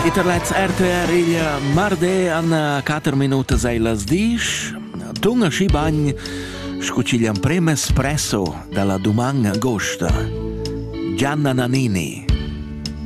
Iterlets RTR iglia marde an 4 minutas ai las 10. Tunga schi bagn scucigliam prem espresso dalla Dumang Agosta. Gianna Nannini.